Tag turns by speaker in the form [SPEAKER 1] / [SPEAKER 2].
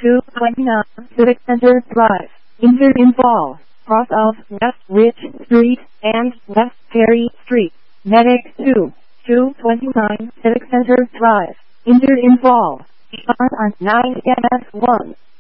[SPEAKER 1] 229 Civic Center Drive, injured in fall, cross of West Rich Street and West Perry Street. Medic 229 Civic Center Drive, injured in fall. Respond on 9 MS1.